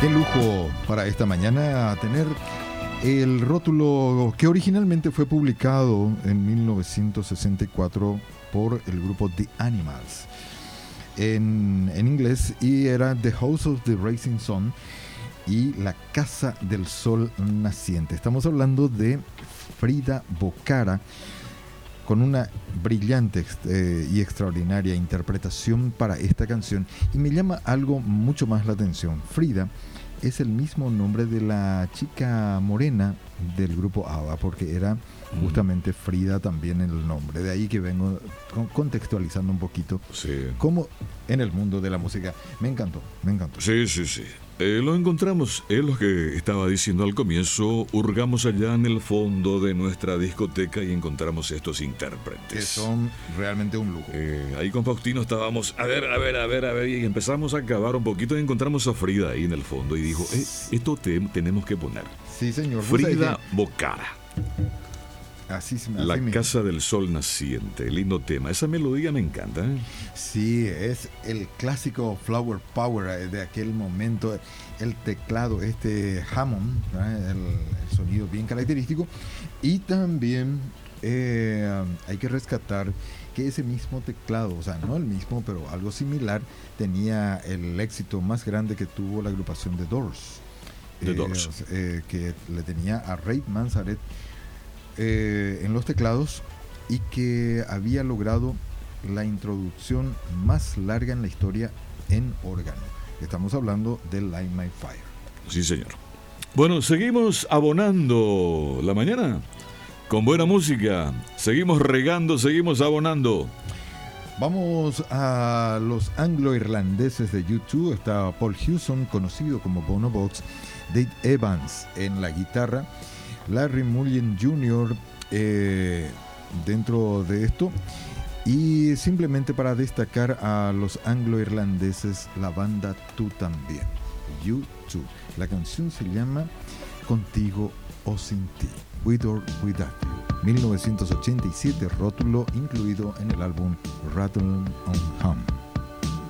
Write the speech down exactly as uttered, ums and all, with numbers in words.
Qué lujo para esta mañana tener el rótulo que originalmente fue publicado en mil novecientos sesenta y cuatro por el grupo The Animals en, en inglés, y era The House of the Rising Sun y La Casa del Sol Naciente. Estamos hablando de Frida Bocara, con una brillante eh, y extraordinaria interpretación para esta canción. Y me llama algo mucho más la atención. Frida es el mismo nombre de la chica morena del grupo ABBA, porque era justamente Frida también el nombre. De ahí que vengo contextualizando un poquito, sí, cómo en el mundo de la música. Me encantó, me encantó. Sí, sí, sí. Eh, lo encontramos, es lo que estaba diciendo al comienzo. Hurgamos allá en el fondo de nuestra discoteca y encontramos estos intérpretes. Que son realmente un lujo. Eh, ahí con Faustino estábamos, a ver, a ver, a ver, a ver, y empezamos a acabar un poquito y encontramos a Frida ahí en el fondo y dijo, eh, esto te, tenemos que poner. Sí, señor. Frida Bocara. Así, así La mismo. Casa del Sol Naciente, lindo tema. Esa melodía me encanta, ¿eh? Sí, es el clásico Flower Power de aquel momento. El teclado, este Hammond, ¿verdad? el, el sonido bien característico. Y también eh, hay que rescatar que ese mismo teclado, o sea, no el mismo, pero algo similar, tenía el éxito más grande que tuvo la agrupación The Doors. The eh, Doors. Eh, que le tenía a Ray Manzarek Eh, en los teclados, y que había logrado la introducción más larga en la historia en órgano. Estamos hablando de Light My Fire. Sí, señor. Bueno, seguimos abonando la mañana con buena música. Seguimos regando, seguimos abonando. Vamos a los anglo-irlandeses de U dos. Está Paul Hewson, conocido como Bono Vox, Dave Evans en la guitarra, Larry Mullen junior eh, dentro de esto, y simplemente para destacar a los anglo-irlandeses, la banda Tú También, U dos. La canción se llama Contigo o Sin Ti, With or Without You, mil novecientos ochenta y siete, rótulo incluido en el álbum Rattle on Hum.